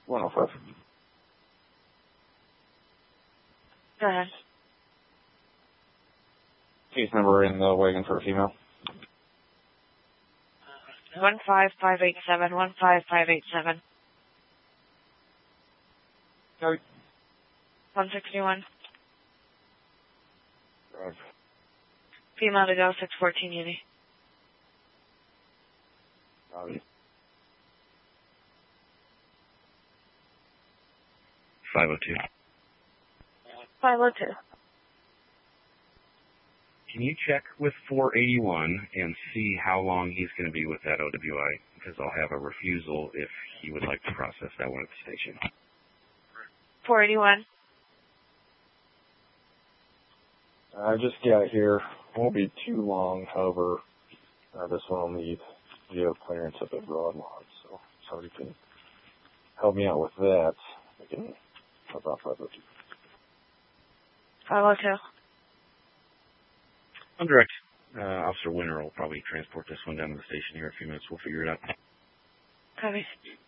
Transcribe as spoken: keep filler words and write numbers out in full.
one oh five. Go ahead. Case number in the wagon for a female. One five five eight seven. One five five eight seven. Copy. One sixty one. Drive. Female to go. Six fourteen Uni. Copy. Five oh two. Five oh two. Can you check with four eighty-one and see how long he's going to be with that O W I? Because I'll have a refusal if he would like to process that one at the station. Four eighty one. I just got it here. Won't be too long, however, uh, this one will need geo clearance up at Broadlawn, so if somebody can help me out with that, I can help out five oh two. Five oh two. I'm direct. Uh, Officer Winter will probably transport this one down to the station here in a few minutes. We'll figure it out. Copy.